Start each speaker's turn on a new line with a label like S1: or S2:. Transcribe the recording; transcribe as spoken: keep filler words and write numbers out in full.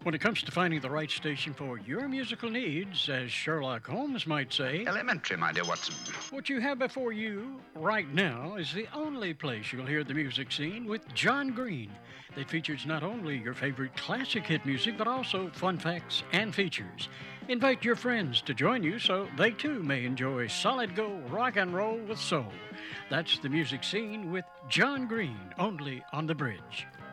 S1: When it comes to finding the right station for your musical needs, as Sherlock Holmes might say,
S2: Elementary, my dear Watson.
S1: what you have before you right now is the only place you'll hear the music scene with John Green that features not only your favorite classic hit music, but also fun facts and features. Invite your friends to join you so they too may enjoy solid gold rock and roll with soul. That's the music scene with John Green, only on The Bridge.